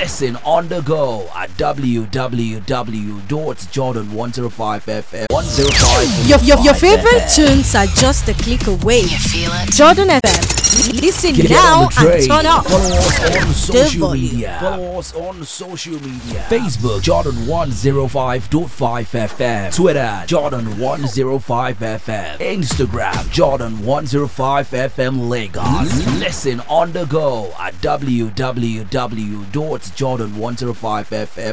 Listen on the go at www.jordan105fm 105. Your favorite tunes are just a click away. You feel it? Jordan FM. Listen now and turn up. Follow us on social volume. media. Follow us on social media. Facebook Jordan105.5fm. Twitter Jordan105fm. Instagram Jordan105fm Lagos. Listen on the go at www.jordan105fm